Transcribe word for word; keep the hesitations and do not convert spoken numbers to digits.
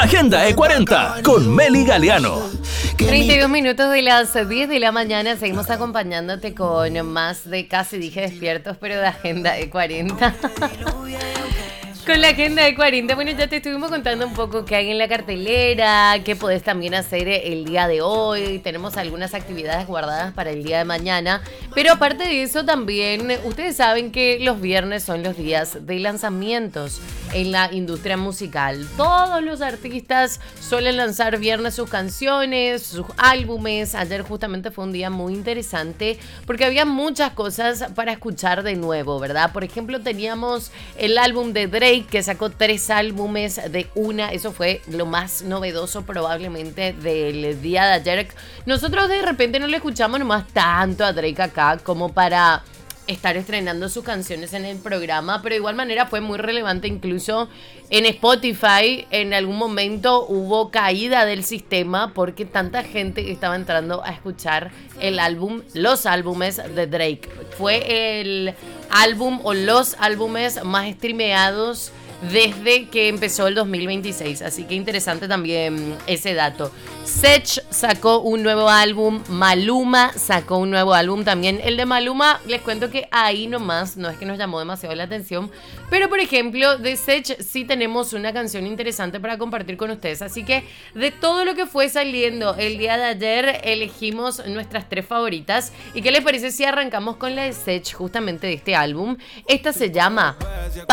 Agenda E cuarenta con Meli Galeano. treinta y dos minutos de las diez de la mañana. Seguimos acompañándote con más de Casi Dije Despiertos, pero de Agenda E cuarenta. Con la Agenda de cuarenta, bueno, ya te estuvimos contando un poco qué hay en la cartelera, qué podés también hacer el día de hoy. Tenemos algunas actividades guardadas para el día de mañana. Pero aparte de eso también, ustedes saben que los viernes son los días de lanzamientos en la industria musical. Todos los artistas suelen lanzar viernes sus canciones, sus álbumes. Ayer justamente fue un día muy interesante porque había muchas cosas para escuchar de nuevo, ¿verdad? Por ejemplo, teníamos el álbum de Drake, que sacó tres álbumes de una. Eso fue lo más novedoso probablemente del día de ayer. Nosotros de repente no le escuchamos nomás tanto a Drake acá como para estar estrenando sus canciones en el programa, pero de igual manera fue muy relevante. Incluso en Spotify en algún momento hubo caída del sistema porque tanta gente estaba entrando a escuchar el álbum, los álbumes de Drake. Fue el álbum o los álbumes más streameados desde que empezó el dos mil veintiséis, así que interesante también ese dato. Sech sacó un nuevo álbum, Maluma sacó un nuevo álbum también. El de Maluma, les cuento que ahí nomás, no es que nos llamó demasiado la atención, pero por ejemplo de Sech sí tenemos una canción interesante para compartir con ustedes, así que de todo lo que fue saliendo el día de ayer elegimos nuestras tres favoritas. ¿Y qué les parece si arrancamos con la de Sech, justamente de este álbum? Esta se llama